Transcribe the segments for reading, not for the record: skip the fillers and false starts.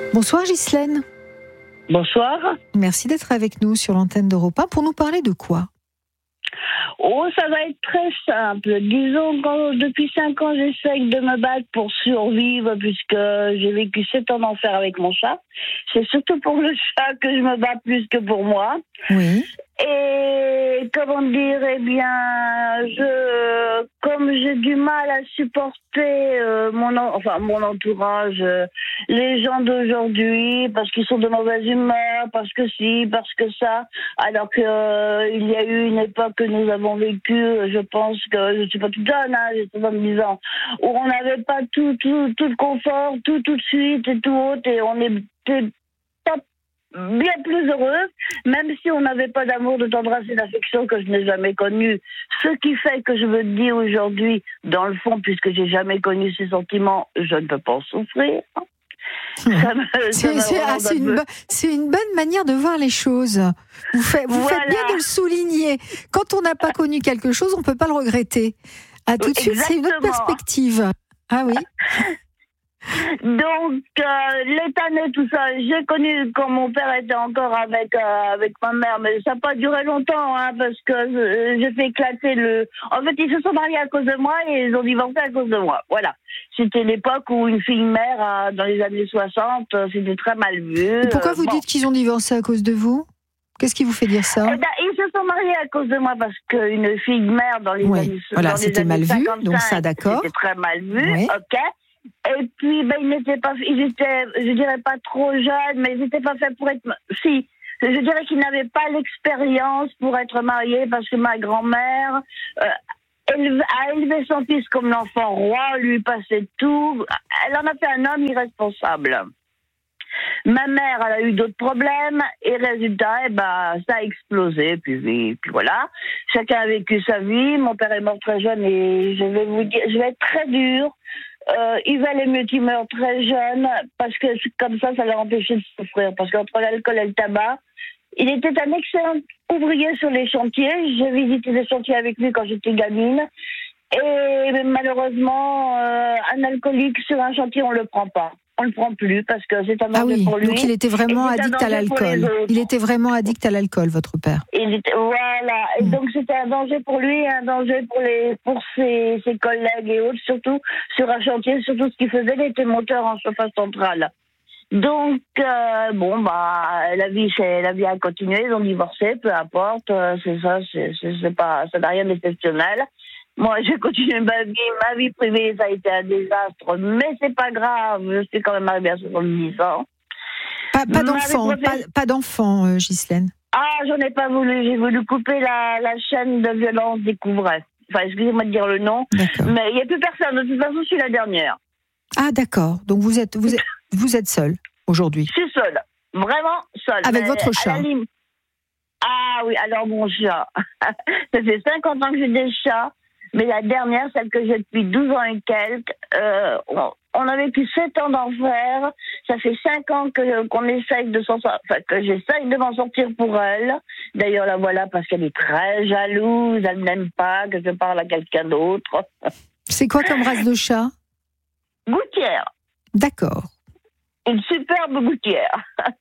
Bonsoir Ghislaine. Bonsoir. Merci d'être avec nous sur l'antenne d'Europe 1 pour nous parler de quoi ? Oh, ça va être très simple. Disons que depuis 5 ans, j'essaye de me battre pour survivre puisque j'ai vécu 7 ans d'enfer avec mon chat. C'est surtout pour le chat que je me bats plus que pour moi. Oui. Et comment dire, eh bien, comme j'ai du mal à supporter mon entourage, les gens d'aujourd'hui, parce qu'ils sont de mauvaise humeur, parce que si, parce que ça, alors que il y a eu une époque que nous avons vécue, je pense que je suis pas toute jeune, j'ai 70 ans, où on n'avait pas tout le confort, tout de suite et tout autre, et on était bien plus heureuse, même si on n'avait pas d'amour, de tendresse et d'affection que je n'ai jamais connu. Ce qui fait que je veux dire aujourd'hui, dans le fond, puisque j'ai jamais connu ces sentiments, je ne peux pas en souffrir. C'est une bonne manière de voir les choses. Vous faites bien de le souligner. Quand on n'a pas connu quelque chose, on ne peut pas le regretter. Tout de suite, c'est une autre perspective. Ah oui. Donc, l'état né, tout ça, j'ai connu quand mon père était encore avec ma mère, mais ça n'a pas duré longtemps, parce que j'ai fait éclater En fait, ils se sont mariés à cause de moi et ils ont divorcé à cause de moi. Voilà. C'était l'époque où une fille-mère, dans les années 60, c'était très mal vu. Et pourquoi vous dites qu'ils ont divorcé à cause de vous ? Qu'est-ce qui vous fait dire ça ? Ils se sont mariés à cause de moi parce qu'une fille-mère dans les années 50, voilà, c'était mal vu, donc ça, d'accord. C'était très mal vu, oui. ok. Et puis, ils étaient, je dirais pas trop jeunes, mais ils n'étaient pas faits pour être... Si, je dirais qu'ils n'avaient pas l'expérience pour être mariés parce que ma grand-mère a élevé son fils comme l'enfant roi, lui passait tout. Elle en a fait un homme irresponsable. Ma mère, elle a eu d'autres problèmes et résultat, ça a explosé. Puis voilà, chacun a vécu sa vie. Mon père est mort très jeune et je vais vous dire, je vais être très dure. Il valait mieux qu'il meure très jeune parce que comme ça l'a empêché de souffrir. Parce qu'entre l'alcool et le tabac, il était un excellent ouvrier sur les chantiers. J'ai visité les chantiers avec lui quand j'étais gamine. Et malheureusement, un alcoolique sur un chantier, on le prend pas. On le prend plus parce que c'est un danger pour lui. Donc il était vraiment addict à l'alcool. Il était vraiment addict à l'alcool, votre père. Voilà. Et donc c'était un danger pour lui, un danger pour ses collègues et autres, surtout sur un chantier, surtout ce qu'il faisait, il était monteur en chauffage central. Donc la vie a continué, ils ont divorcé, peu importe, c'est pas, ça n'a rien d'exceptionnel. Moi, j'ai continué ma vie privée, ça a été un désastre, mais c'est pas grave, je suis quand même arrivée à 70 ans. Pas d'enfant, Ghislaine. Ah, j'en ai pas voulu, j'ai voulu couper la chaîne de violence découvrait. Enfin, excusez-moi de dire le nom, mais il n'y a plus personne, de toute façon, je suis la dernière. Ah, d'accord, donc vous êtes seule aujourd'hui. Je suis seule, vraiment seule. Avec votre chat. Ah oui, alors mon chat, ça fait 50 ans que j'ai des chats. Mais la dernière, celle que j'ai depuis 12 ans et quelques, on a vécu 7 ans d'enfer. Ça fait 5 ans qu'on essaye que j'essaye de m'en sortir pour elle. D'ailleurs, la voilà parce qu'elle est très jalouse. Elle n'aime pas que je parle à quelqu'un d'autre. C'est quoi comme race de chat ? Gouttière. D'accord. Une superbe gouttière.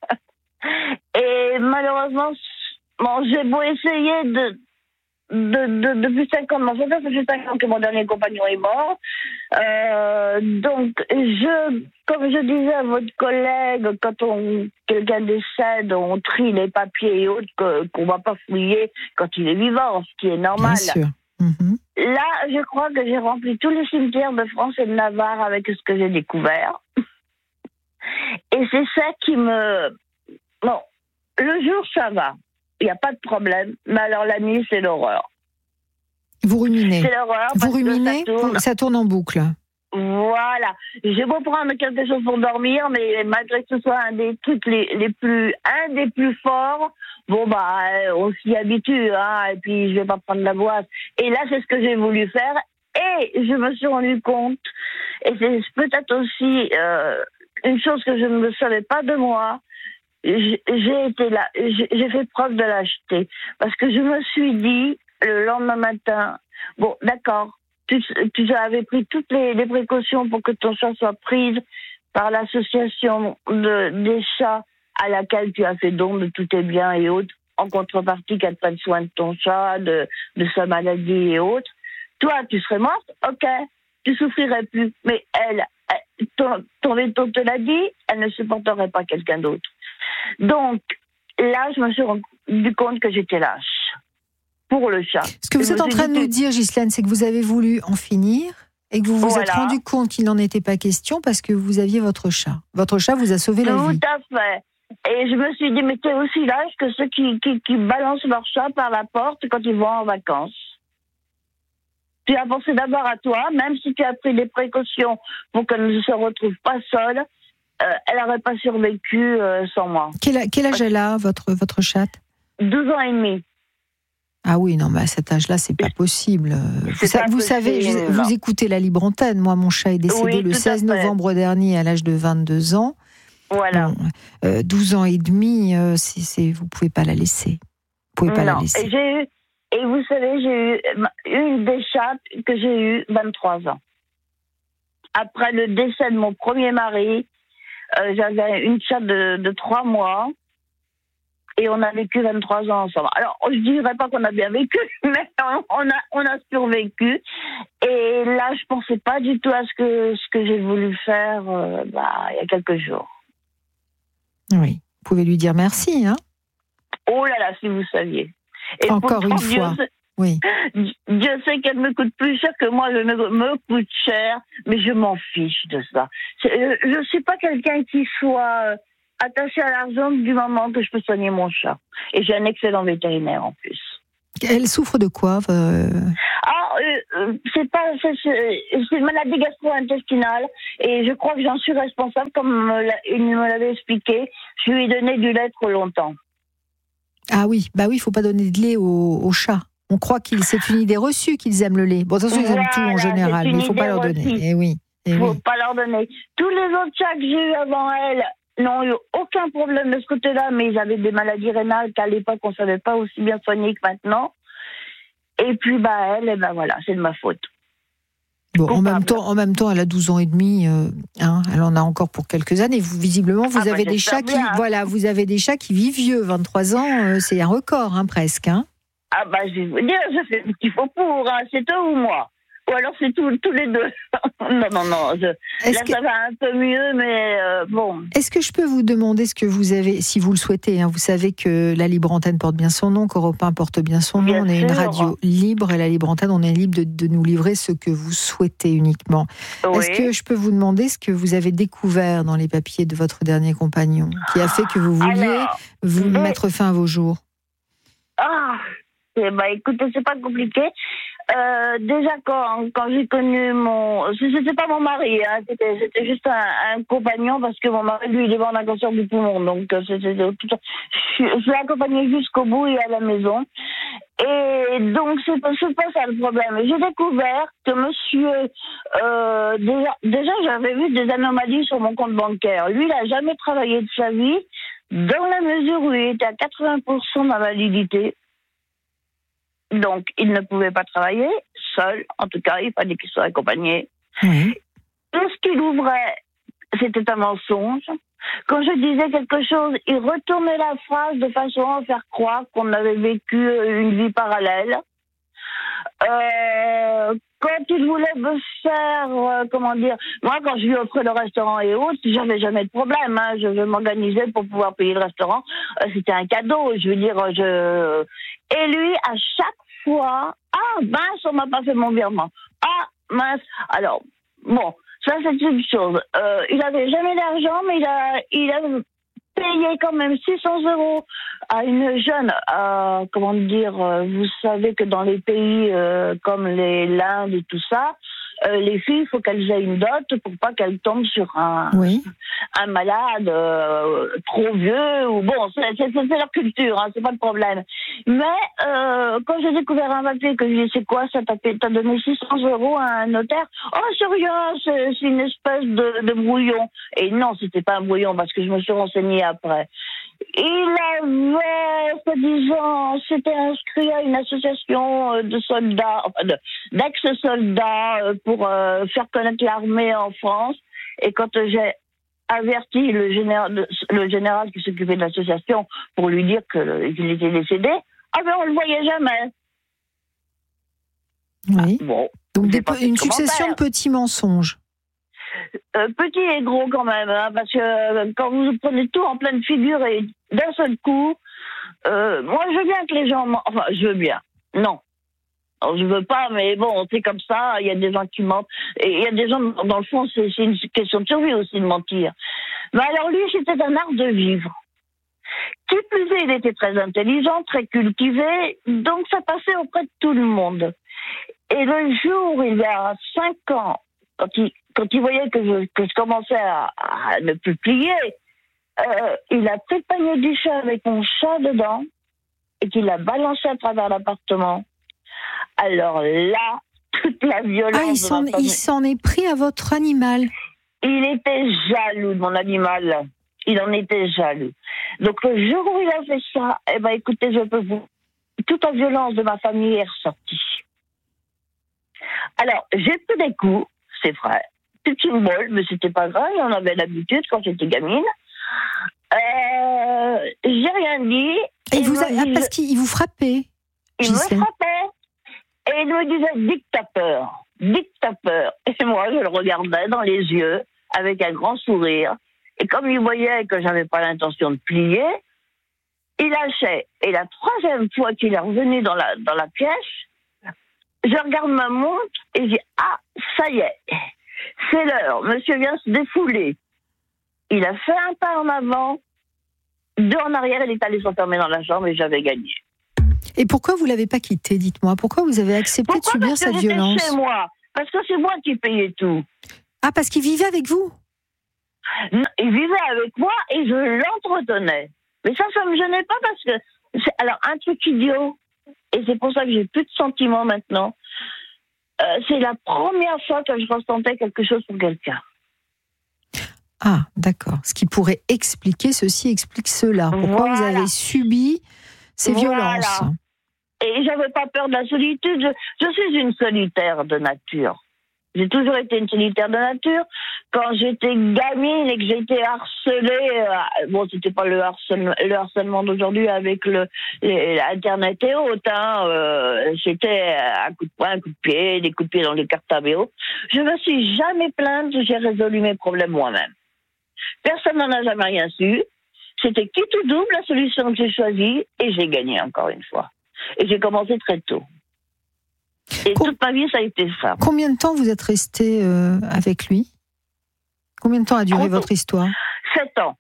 Et malheureusement, j'ai beau essayer depuis 5 ans, ça fait 5 ans que mon dernier compagnon est mort. Donc, comme je disais à votre collègue, quand quelqu'un décède, on trie les papiers et autres qu'on ne va pas fouiller quand il est vivant, ce qui est normal. Bien sûr. Mm-hmm. Là, je crois que j'ai rempli tous les cimetières de France et de Navarre avec ce que j'ai découvert. Et c'est ça qui me... Bon, le jour, ça va. Il n'y a pas de problème, mais alors la nuit, c'est l'horreur. Vous ruminez. C'est l'horreur. Vous ruminez, ça tourne en boucle. Voilà. J'ai beau prendre quelque chose pour dormir, mais malgré que ce soit un des trucs les plus forts, on s'y habitue, et puis je vais pas prendre la boîte. Et là, c'est ce que j'ai voulu faire, et je me suis rendu compte, et c'est peut-être aussi une chose que je ne savais pas de moi. J'ai fait preuve de lâcheté parce que je me suis dit le lendemain matin, bon d'accord, tu avais pris toutes les précautions pour que ton chat soit prise par l'association des chats à laquelle tu as fait don de tous tes biens et autres, en contrepartie qu'elle prenne soin de ton chat, de sa maladie et autres. Toi, tu serais morte, ok, tu souffrirais plus. Mais ton veto te l'a dit, elle ne supporterait pas quelqu'un d'autre. Donc, là, je me suis rendu compte que j'étais lâche pour le chat. Ce que vous êtes en train de nous dire, Ghislaine, c'est que vous avez voulu en finir et que vous vous êtes rendu compte qu'il n'en était pas question parce que vous aviez votre chat. Votre chat vous a sauvé la vie. Tout à fait. Et je me suis dit, mais t'es aussi lâche que ceux qui balancent leur chat par la porte quand ils vont en vacances. Tu as pensé d'abord à toi, même si tu as pris des précautions pour qu'elle ne se retrouve pas seule, elle n'aurait pas survécu sans moi. Quel âge elle a, votre chatte ? 12 ans et demi. Ah oui, non, mais à cet âge-là, c'est pas possible. Vous savez, vous écoutez la libre antenne. Moi, mon chat est décédé le 16 novembre dernier à l'âge de 22 ans. Voilà. Bon, 12 ans et demi, vous pouvez pas la laisser. Vous pouvez pas la laisser. Et vous savez, j'ai eu une des chattes que j'ai eu 23 ans. Après le décès de mon premier mari, j'avais une chatte de 3 mois et on a vécu 23 ans ensemble. Alors, je dirais pas qu'on a bien vécu, mais on a survécu. Et là, je pensais pas du tout à ce que j'ai voulu faire il y a quelques jours. Oui, vous pouvez lui dire merci, hein ? Oh là là, si vous saviez. Et encore une fois. Oui. Dieu sait qu'elle me coûte plus cher que moi, je me coûte cher, mais je m'en fiche de ça. Je ne suis pas quelqu'un qui soit attaché à l'argent du moment que je peux soigner mon chat. Et j'ai un excellent vétérinaire en plus. Elle souffre de quoi c'est une maladie gastro-intestinale et je crois que j'en suis responsable, comme il me l'avait expliqué. Je lui ai donné du lait trop longtemps. Ah oui, il faut pas donner de lait aux chats. On croit c'est une idée reçue qu'ils aiment le lait. Bon, de toute façon, ils aiment tout en général, mais il faut pas leur donner. Faut pas leur donner. Tous les autres chats que j'ai eu avant elle n'ont eu aucun problème de ce côté-là, mais ils avaient des maladies rénales qu'à l'époque on savait pas aussi bien soigner que maintenant. Et puis elle, voilà, c'est de ma faute. Bon, en même temps, elle a 12 ans et demi, elle en a encore pour quelques années. Visiblement, vous avez des chats vous avez des chats qui vivent vieux. 23 ans, c'est un record, presque. Je vais vous dire, je fais ce qu'il faut pour, c'est eux ou moi. Ou alors c'est tous les deux. Non. Ça va un peu mieux, mais bon. Est-ce que je peux vous demander ce que vous avez, si vous le souhaitez, vous savez que la Libre Antenne porte bien son nom, qu'Europe 1 porte bien son nom, on est une radio libre, et la Libre Antenne, on est libre de nous livrer ce que vous souhaitez uniquement. Oui. Est-ce que je peux vous demander ce que vous avez découvert dans les papiers de votre dernier compagnon, qui a fait que vous vouliez mettre fin à vos jours ? Écoutez, c'est pas compliqué. Déjà quand j'ai connu c'était pas mon mari, c'était juste un compagnon, parce que mon mari, lui, il est mort d'un cancer du poumon, donc je l'ai accompagné jusqu'au bout et à la maison. Et donc c'est pas ça le problème. J'ai découvert que monsieur, déjà j'avais vu des anomalies sur mon compte bancaire. Lui, il a jamais travaillé de sa vie, dans la mesure où il était à 80% d'invalidité. Donc, il ne pouvait pas travailler seul. En tout cas, il fallait qu'il soit accompagné. Oui. Tout ce qu'il ouvrait, c'était un mensonge. Quand je disais quelque chose, il retournait la phrase de façon à faire croire qu'on avait vécu une vie parallèle. Quand il voulait me faire, moi, quand je lui offrais le restaurant et autres, j'avais jamais de problème. Je m'organisais pour pouvoir payer le restaurant. C'était un cadeau, je veux dire. Et lui, à chaque fois, mince, on m'a pas fait mon virement. Mince. Alors, bon, ça c'est une chose. Il avait jamais d'argent, mais il a payé quand même 600 € à une jeune, vous savez que dans les pays comme l'Inde et tout ça, les filles, il faut qu'elles aient une dot pour pas qu'elles tombent sur un malade trop vieux, ou bon, c'est leur culture, c'est pas le problème. Mais quand j'ai découvert un papier, que je lui ai dit, c'est quoi ça, t'as donné 600 € à un notaire? C'est rien, c'est une espèce de brouillon. Et non, c'était pas un brouillon, parce que je me suis renseignée après. Il avait, soi-disant, s'était inscrit à une association de soldats, d'ex-soldats pour faire connaître l'armée en France. Et quand j'ai averti le général qui s'occupait de l'association pour lui dire qu'il était décédé. Ah ben on le voyait jamais. Oui. Ah, bon. Donc une succession de petits mensonges. Petits et gros quand même, hein, parce que quand vous prenez tout en pleine figure et d'un seul coup, moi je veux bien que les gens enfin je veux bien. Non. Alors, je veux pas, mais bon, c'est comme ça, il y a des gens qui mentent. Et il y a des gens, dans le fond, c'est une question de survie aussi de mentir. Mais alors lui, c'était un art de vivre. Qui plus est, il était très intelligent, très cultivé, donc ça passait auprès de tout le monde. Et le jour, il y a 5 ans, quand il voyait que je commençais à ne plus plier, il a pris le panier du chat avec mon chat dedans et qu'il a balancé à travers l'appartement. Alors là, toute la violence... Ah, il s'en est pris à votre animal. Il était jaloux de mon animal. Il en était jaloux. Donc le jour où il a fait ça, eh ben écoutez, je peux vous... Toute la violence de ma famille est ressortie. Alors, j'ai pris des coups, c'est vrai. C'est une bolle, mais c'était pas grave, j'en avais l'habitude quand j'étais gamine. J'ai rien dit. Parce qu'il vous frappait. Il me frappait. Et il me disait, dictateur. Et moi, je le regardais dans les yeux, avec un grand sourire. Et comme il voyait que j'avais pas l'intention de plier, il lâchait. Et la 3e fois qu'il est revenu dans la pièce, je regarde ma montre et je dis, ah, ça y est, c'est l'heure, monsieur vient se défouler. Il a fait un pas en avant, 2 en arrière, il est allé s'enfermer dans la chambre et j'avais gagné. Et pourquoi vous ne l'avez pas quitté, dites-moi? Pourquoi vous avez accepté de subir cette violence? Parce que chez moi. Parce que c'est moi qui payais tout. Ah, parce qu'il vivait avec vous? Non, il vivait avec moi et je l'entretenais. Mais ça me gênait pas parce que... Alors, un truc idiot, et c'est pour ça que j'ai plus de sentiments maintenant, c'est la première fois que je ressentais quelque chose pour quelqu'un. Ah, d'accord. Ce qui pourrait expliquer ceci explique cela. Pourquoi vous avez subi ces violences? Et j'avais pas peur de la solitude. Je suis une solitaire de nature. J'ai toujours été une solitaire de nature. Quand j'étais gamine et que j'étais harcelée, bon, c'était pas le harcèlement d'aujourd'hui avec Internet et autres, hein, c'était un coup de poing, un coup de pied, des coups de pied dans les cartes à vélo. Je me suis jamais plainte, j'ai résolu mes problèmes moi-même. Personne n'en a jamais rien su. C'était qui tout double la solution que j'ai choisie et j'ai gagné encore une fois. Et j'ai commencé très tôt. Et toute ma vie, ça a été ça. Combien de temps vous êtes resté avec lui? Combien de temps a duré votre histoire? 7 ans.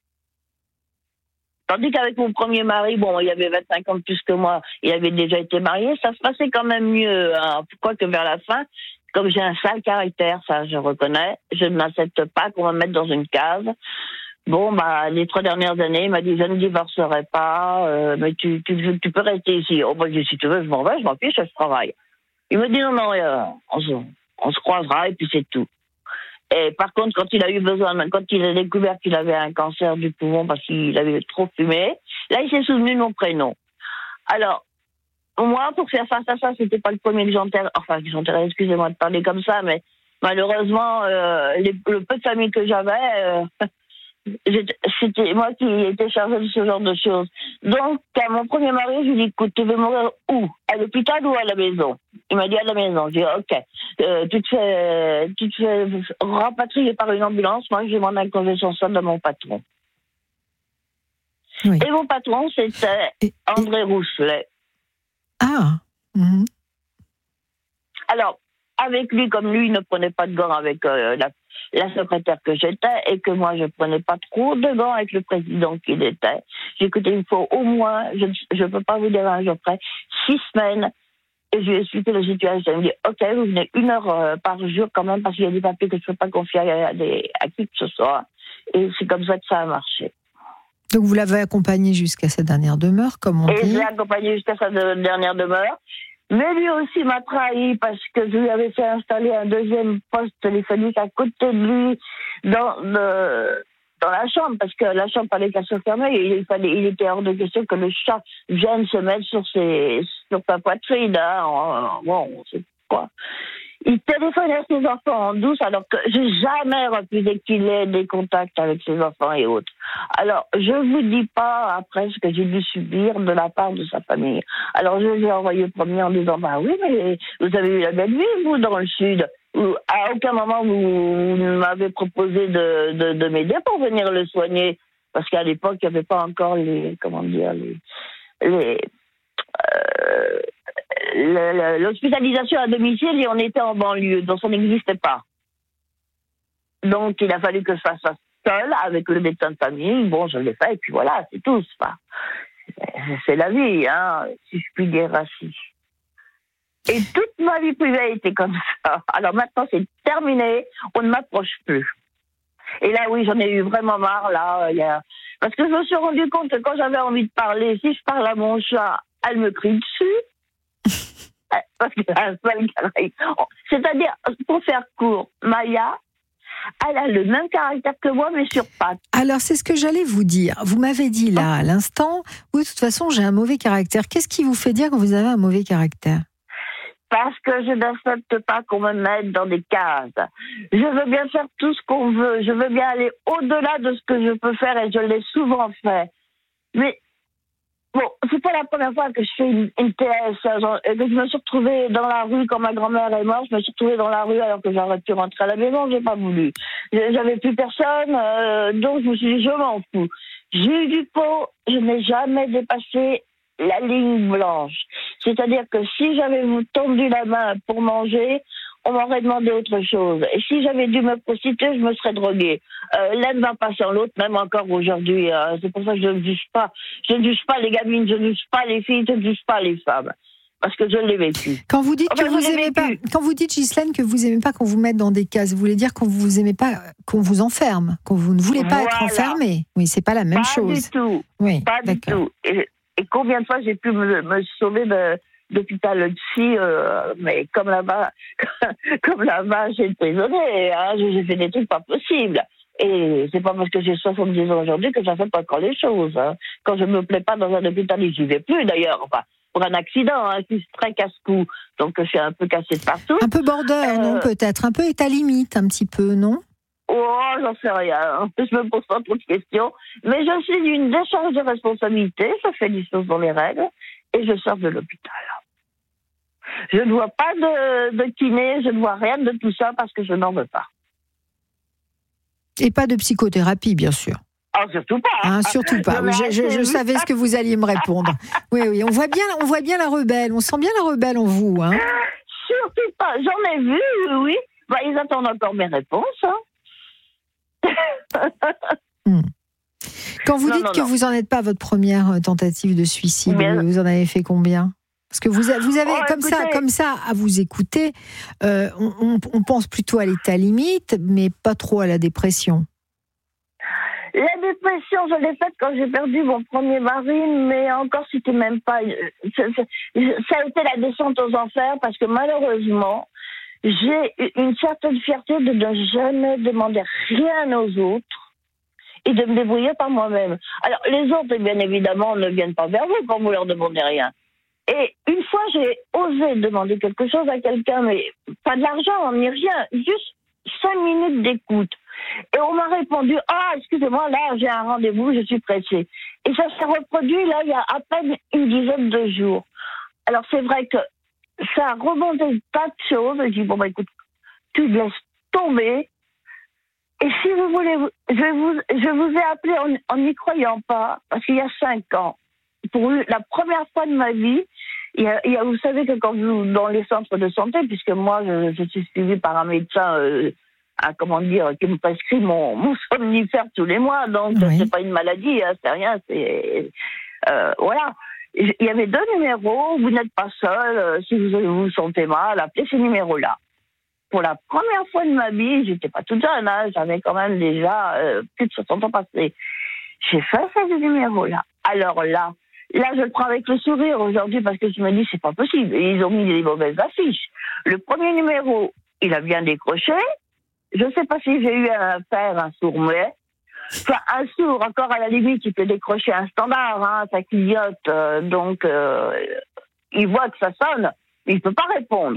Tandis qu'avec mon premier mari, bon, il avait 25 ans de plus que moi, il avait déjà été marié, ça se passait quand même mieux. Hein. Quoique vers la fin, comme j'ai un sale caractère, ça je reconnais, je n'accepte pas qu'on me mette dans une case. Bon, les 3 dernières années, il m'a dit, je ne divorcerai pas, mais tu peux rester ici. Oh, si tu veux, je m'en vais, je m'en fiche, je travaille. Il me dit, non, on se croisera et puis c'est tout. Et par contre, quand il a découvert qu'il avait un cancer du poumon parce qu'il avait trop fumé, là, il s'est souvenu de mon prénom. Alors, moi, pour faire face à ça, c'était pas le premier que j'enterrais, excusez-moi de parler comme ça, mais malheureusement, le peu de famille que j'avais, c'était moi qui étais chargée de ce genre de choses. Donc, à mon premier mari, je lui ai dit, écoute, tu veux mourir où? À l'hôpital ou à la maison? Il m'a dit à la maison. J'ai dit, ok, tu te fais rapatrier par une ambulance. Moi, je demande un congé sans solde à mon patron. Oui. Et mon patron, c'était André Rousselet. Ah. Alors, avec lui, comme lui, il ne prenait pas de gants avec la secrétaire que j'étais et que moi, je ne prenais pas trop de gants avec le président qu'il était. J'ai écouté, il faut au moins, je ne peux pas vous dire un jour près, 6 semaines. Et je lui ai expliqué la situation. Il me dit, ok, vous venez 1 heure par jour quand même parce qu'il y a des papiers que je ne peux pas confier à qui que ce soit. Et c'est comme ça que ça a marché. Donc vous l'avez accompagné jusqu'à sa dernière demeure, comme on dit. Et je l'ai accompagné jusqu'à sa dernière demeure. Mais lui aussi m'a trahi parce que je lui avais fait installer un 2e poste téléphonique à côté de lui dans la chambre, parce que la chambre fallait qu'elle se fermait et il était hors de question que le chat vienne se mettre sur sa poitrine. Hein. Bon, c'est quoi. Il téléphonait à ses enfants en douce, alors que j'ai jamais refusé qu'il ait des contacts avec ses enfants et autres. Alors, je vous dis pas après ce que j'ai dû subir de la part de sa famille. Alors, je lui ai envoyé premier en disant, bah oui, mais vous avez eu la belle vie, vous, dans le Sud. À aucun moment, vous m'avez proposé de m'aider pour venir le soigner. Parce qu'à l'époque, il n'y avait pas encore l'hospitalisation à domicile et on était en banlieue, donc ça n'existait pas. Donc il a fallu que je fasse ça seule avec le médecin de famille. Bon, je l'ai fait et puis voilà, c'est tout. C'est la vie, hein, si je puis dire ainsi. Et toute ma vie privée a été comme ça. Alors maintenant c'est terminé, on ne m'approche plus. Et là oui, j'en ai eu vraiment marre là. Parce que je me suis rendu compte que quand j'avais envie de parler, si je parle à mon chat, elle me crie dessus. Parce que c'est-à-dire, pour faire court, Maya, elle a le même caractère que moi, mais sur pattes. Alors, c'est ce que j'allais vous dire. Vous m'avez dit là, à l'instant, oui, de toute façon, j'ai un mauvais caractère. Qu'est-ce qui vous fait dire que vous avez un mauvais caractère ? Parce que je n'accepte pas qu'on me mette dans des cases. Je veux bien faire tout ce qu'on veut. Je veux bien aller au-delà de ce que je peux faire et je l'ai souvent fait. Mais bon, c'est pas la première fois que je fais une TS, que je me suis retrouvée dans la rue quand ma grand-mère est morte. Je me suis retrouvée dans la rue alors que j'aurais pu rentrer à la maison. J'ai pas voulu. J'avais plus personne, donc je me suis dit je m'en fous. J'ai eu du pot. Je n'ai jamais dépassé la ligne blanche. C'est-à-dire que si j'avais tendu la main pour manger, on m'aurait demandé autre chose. Et si j'avais dû me prostituer, je me serais droguée. L'un ne va pas sans l'autre, même encore aujourd'hui. C'est pour ça que je ne juge pas. Je ne juge pas les gamines, je ne juge pas les filles, je ne juge pas les femmes. Parce que je l'ai vécu. Quand vous dites que vous aimez pas, quand vous dites, Ghislaine, que vous aimez pas qu'on vous mette dans des cases, vous voulez dire qu'on vous aimez pas, qu'on vous enferme, qu'on vous ne voulez pas être enfermé. Oui, c'est pas la même chose. Pas du tout. Oui, pas du tout. Et combien de fois j'ai pu me sauver d'hôpital psy, mais comme là-bas, j'ai été prisonnier, hein, j'ai fait des trucs pas possibles. Et c'est pas parce que j'ai 70 ans aujourd'hui que j'accepte pas encore les choses. Hein. Quand je me plais pas dans un hôpital, j'y vais plus d'ailleurs. Enfin, pour un accident, hein, qui est très casse-cou. Donc je suis un peu cassée de partout. Un peu border, non, peut-être. Un peu état limite, un petit peu, non? Oh, j'en sais rien. Je me pose pas trop de questions. Mais je suis d'une décharge de responsabilité. Je fais des choses dans les règles. Et je sors de l'hôpital. Je ne vois pas de kiné. Je ne vois rien de tout ça parce que je n'en veux pas. Et pas de psychothérapie, bien sûr. Ah, surtout pas. Hein, surtout pas. Oui, je savais ce que vous alliez me répondre. Oui, on voit bien la rebelle. On sent bien la rebelle en vous. Hein. Surtout pas. J'en ai vu, oui. Bah, ils attendent encore mes réponses. Hein. Quand vous dites que vous n'en êtes pas à votre première tentative de suicide, vous en avez fait combien ? Parce que vous avez comme ça, à vous écouter, on pense plutôt à l'état limite, mais pas trop à la dépression. La dépression, je l'ai faite quand j'ai perdu mon premier mari, mais encore c'était même pas... Ça a été la descente aux enfers, parce que malheureusement, j'ai une certaine fierté de ne jamais demander rien aux autres et de me débrouiller par moi-même. Alors, les autres, bien évidemment, ne viennent pas vers vous quand vous leur demandez rien. Et une fois, j'ai osé demander quelque chose à quelqu'un, mais pas de l'argent, ni rien, juste 5 minutes d'écoute. Et on m'a répondu, excusez-moi, là, j'ai un rendez-vous, je suis pressée. Et ça s'est reproduit, là, il y a à peine une dizaine de jours. Alors, c'est vrai que ça a remonté tas de choses. J'ai dit, écoute, tu laisses tomber. Et si vous voulez, je vous ai appelé en n'y croyant pas, parce qu'il y a 5 ans, pour la première fois de ma vie, vous savez que quand vous, dans les centres de santé, puisque moi, je suis suivie par un médecin, qui me prescrit mon somnifère tous les mois, donc c'est pas une maladie, hein, c'est rien, c'est... voilà. Il y avait 2 numéros, vous n'êtes pas seul, si vous vous sentez mal, appelez ces numéros-là. Pour la première fois de ma vie, j'étais pas toute jeune, hein, j'avais quand même déjà plus de 60 ans passés. J'ai fait ces numéros-là. Alors là, je le prends avec le sourire aujourd'hui parce que je me dis, c'est pas possible. Et ils ont mis des mauvaises affiches. Le premier numéro, il a bien décroché. Je ne sais pas si j'ai eu à faire un sourd-muet. Enfin, un sourd, encore à la limite, il peut décrocher un standard, hein, ça clignote, donc il voit que ça sonne, mais il ne peut pas répondre.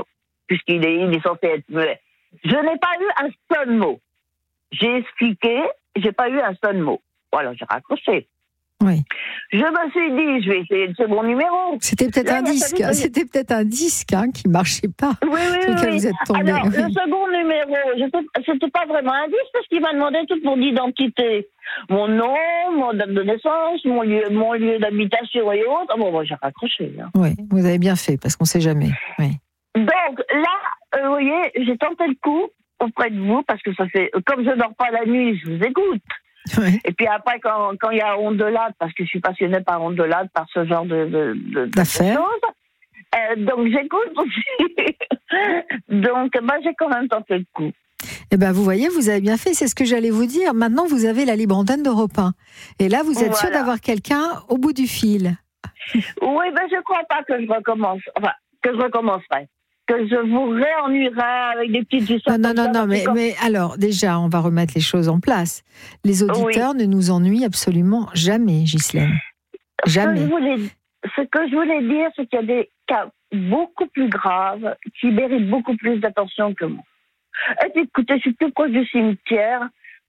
puisqu'il est censé être muet. Je n'ai pas eu un seul mot. J'ai expliqué, j'ai pas eu un seul mot. Voilà, j'ai raccroché. Oui. Je me suis dit, je vais essayer le second numéro. C'était peut-être un disque. C'était peut-être un disque qui marchait pas. Oui. Vous êtes tombé. Alors, le second numéro, c'était pas vraiment un disque parce qu'il m'a demandé toute mon identité. Mon nom, mon date de naissance, mon lieu d'habitation et autres. Bon, moi, j'ai raccroché. Oui, vous avez bien fait parce qu'on sait jamais. Oui. Donc, là, vous voyez, j'ai tenté le coup auprès de vous parce que ça fait, comme je dors pas la nuit, je vous écoute. Oui. Et puis après, quand il y a Ondelade, parce que je suis passionnée par Ondelade, par ce genre d'affaires, donc j'écoute aussi. Donc, j'ai quand même tenté le coup. Eh ben, vous voyez, vous avez bien fait, c'est ce que j'allais vous dire. Maintenant, vous avez la libre antenne d'Europe 1. Et là, vous êtes sûr d'avoir quelqu'un au bout du fil. Oui, je crois pas que je recommence. Enfin, que je recommencerai. Que je vous réennuierai avec des petites histoires. Non, mais alors, déjà, on va remettre les choses en place. Les auditeurs ne nous ennuient absolument jamais, Ghislaine. Jamais. Ce que je voulais dire, c'est qu'il y a des cas beaucoup plus graves qui méritent beaucoup plus d'attention que moi. Et puis, écoutez, je suis plus proche du cimetière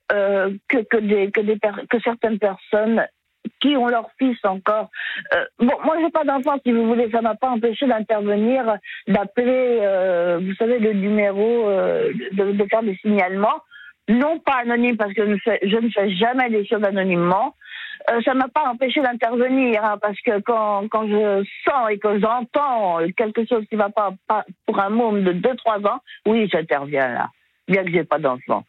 que certaines personnes qui ont leur fils encore. Moi, j'ai pas d'enfant, si vous voulez, ça m'a pas empêché d'intervenir, d'appeler, vous savez, le numéro, de faire des signalements, non pas anonymes, parce que je ne fais jamais des choses anonymement. Ça m'a pas empêché d'intervenir, parce que quand je sens et que j'entends quelque chose qui va pas pour un môme de 2-3 ans, oui, j'interviens là, bien que j'ai pas d'enfant.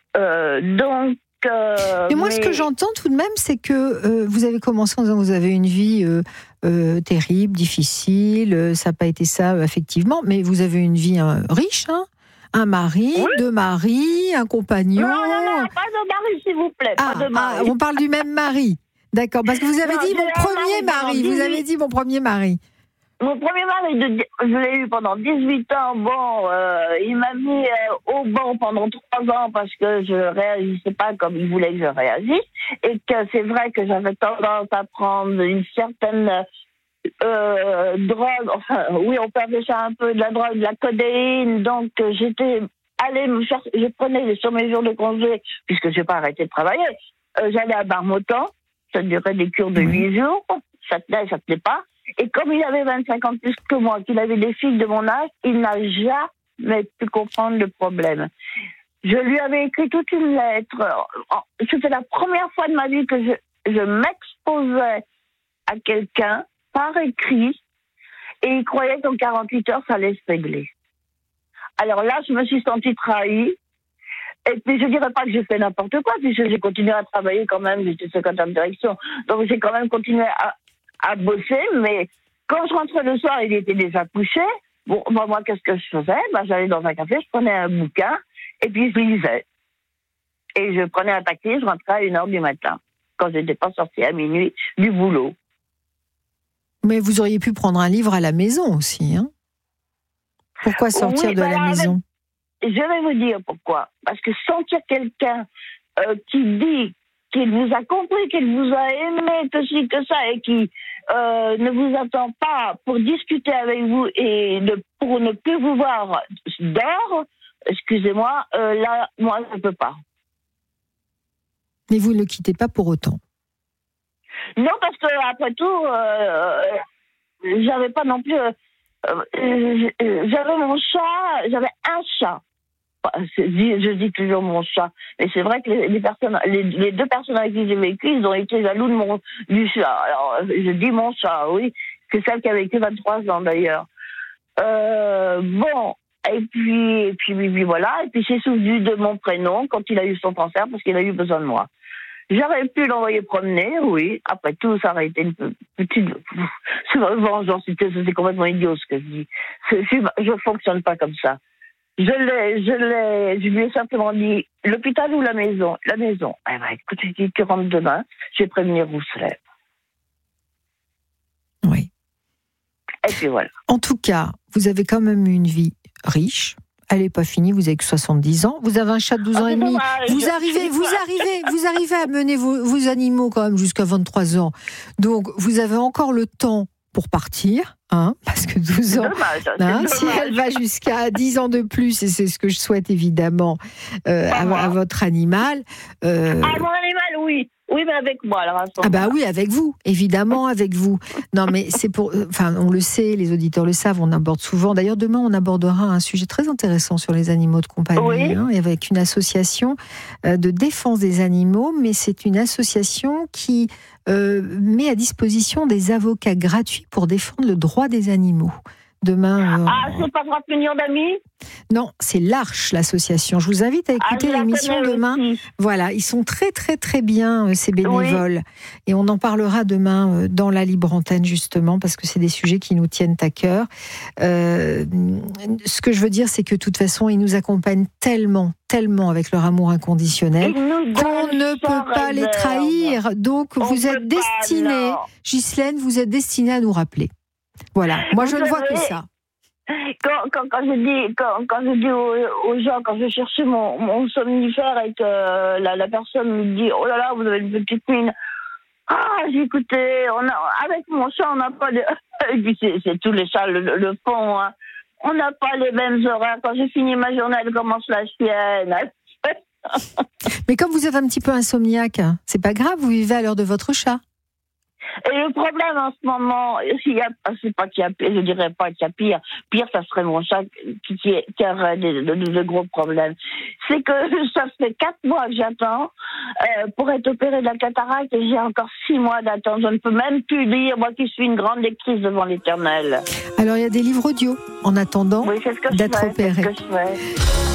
Mais moi, ce que j'entends tout de même, c'est que vous avez commencé en disant que vous avez une vie terrible, difficile, ça n'a pas été ça, effectivement, mais vous avez une vie riche, un mari, 2 maris, un compagnon. Non, pas de mari, s'il vous plaît, pas de mari. On parle du même mari. D'accord, parce que vous avez dit mon premier mari. Vous avez dit mon premier mari. Mon premier mari, je l'ai eu pendant 18 ans. Bon, il m'a mis au banc pendant 3 ans parce que je réagissais pas comme il voulait que je réagisse. Et que c'est vrai que j'avais tendance à prendre une certaine drogue. Enfin, oui, on peut appeler ça un peu de la drogue, de la codéine. Donc, j'étais allée me faire... Je prenais sur mes jours de congé, puisque je n'ai pas arrêté de travailler. J'allais à Barmotan. Ça durait des cures de 8 jours. Ça tenait pas. Et comme il avait 25 ans de plus que moi, qu'il avait des filles de mon âge, il n'a jamais pu comprendre le problème. Je lui avais écrit toute une lettre. C'était la première fois de ma vie que je m'exposais à quelqu'un par écrit et il croyait qu'en 48 heures, ça allait se régler. Alors là, je me suis sentie trahie. Et puis, je dirais pas que j'ai fait n'importe quoi, puisque j'ai continué à travailler quand même, j'étais secrétaire de direction. Donc, j'ai quand même continué à bosser, mais quand je rentrais le soir, il était déjà couché. Bon, moi, qu'est-ce que je faisais? J'allais dans un café, je prenais un bouquin, et puis je lisais. Et je prenais un taxi, je rentrais à 1h du matin, quand je n'étais pas sortie à minuit du boulot. Mais vous auriez pu prendre un livre à la maison aussi, hein? Pourquoi sortir de la maison? Je vais vous dire pourquoi. Parce que sentir quelqu'un qui dit qu'il vous a compris, qu'il vous a aimé, que ci, que ça, et qui ne vous attend pas pour discuter avec vous et pour ne plus vous voir dehors, excusez-moi, là, moi, je ne peux pas. Mais vous ne le quittez pas pour autant? Non, parce que après tout, j'avais pas non plus... j'avais mon chat, j'avais un chat. Je dis toujours mon chat, mais c'est vrai que les 2 personnes avec qui j'ai vécu, ils ont été jaloux du chat. Alors, je dis mon chat, oui, c'est celle qui a vécu 23 ans d'ailleurs. Bon, et puis voilà, et puis j'ai souvenu de mon prénom quand il a eu son cancer parce qu'il a eu besoin de moi. J'aurais pu l'envoyer promener, oui. Après tout, ça aurait été une petite vengeance. C'est complètement idiot ce que je dis. Je fonctionne pas comme ça. Je lui ai simplement dit, l'hôpital ou la maison? La maison. Eh ben, écoute, tu rentres demain, je vais prévenir Rousselet. Oui. Et puis voilà. En tout cas, vous avez quand même eu une vie riche. Elle n'est pas finie, vous avez que 70 ans. Vous avez un chat de 12 ans et demi. Vous arrivez à mener vos animaux quand même jusqu'à 23 ans. Donc, vous avez encore le temps pour partir, parce que 12 ans, si elle va jusqu'à 10 ans de plus, et c'est ce que je souhaite évidemment à votre animal. Mon animal, oui. Oui, mais avec moi, alors. Oui, avec vous, évidemment, avec vous. Non, mais c'est pour. On le sait, les auditeurs le savent, on aborde souvent. D'ailleurs, demain, on abordera un sujet très intéressant sur les animaux de compagnie, et avec une association de défense des animaux, mais c'est une association qui met à disposition des avocats gratuits pour défendre le droit des animaux. Demain. C'est pas 30 millions d'amis ? Non, c'est l'Arche, l'association. Je vous invite à écouter l'émission demain. Aussi. Voilà, ils sont très très très bien, ces bénévoles. Oui. Et on en parlera demain dans la libre antenne, justement, parce que c'est des sujets qui nous tiennent à cœur. Ce que je veux dire, c'est que de toute façon, ils nous accompagnent tellement avec leur amour inconditionnel qu'on ne peut pas les trahir. Donc, vous êtes destinés, Ghislaine, vous êtes destinée à nous rappeler. Voilà, moi je ne vois que ça. Quand je dis aux gens, quand je cherchais mon somnifère et que la personne me dit oh là là, vous avez une petite mine. J'ai écouté, avec mon chat, on n'a pas de. Et puis c'est tous les chats le font. On n'a pas les mêmes horaires. Quand j'ai fini ma journée, elle commence la sienne. Mais comme vous êtes un petit peu insomniaque, c'est pas grave, vous vivez à l'heure de votre chat. Et le problème en ce moment, c'est pas qu'il y a pire, je dirais pas qu'il y a pire. Pire, ça serait mon chat qui a de gros problèmes. C'est que ça fait 4 mois que j'attends pour être opérée de la cataracte et j'ai encore 6 mois d'attente. Je ne peux même plus lire, moi qui suis une grande lectrice devant l'Éternel. Alors il y a des livres audio en attendant d'être opérée. C'est ce que je fais.